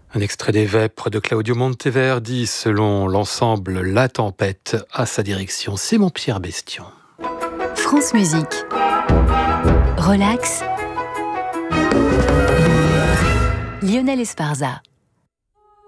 Un extrait des Vêpres de Claudio Monteverdi, selon l'ensemble La Tempête, à sa direction. C'est mon Pierre Bestion. France Musique. Relax. Lionel Esparza.